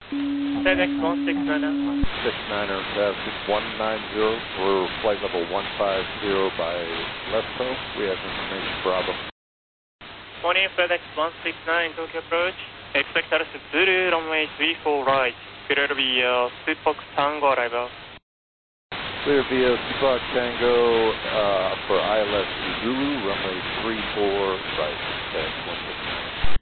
FedEx 169. 69er traffic 190 for flight level 150 by Lesto. We have information Bravo. 20 FedEx 169 Tokyo approach. Expect us Zulu runway 34 right. Clear via Supox Tango arrival. Clear via Seaport Tango for ILS Zulu, runway 34 right, FedEx 169.